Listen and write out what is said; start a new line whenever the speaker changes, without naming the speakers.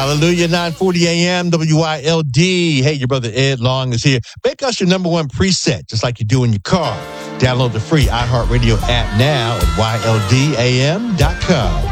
Hallelujah, 9:40 a.m. WYLD. Hey, your brother Ed Long is here. Make us your number one preset, just like you do in your car. Download the free iHeartRadio app now at YLDAM.com.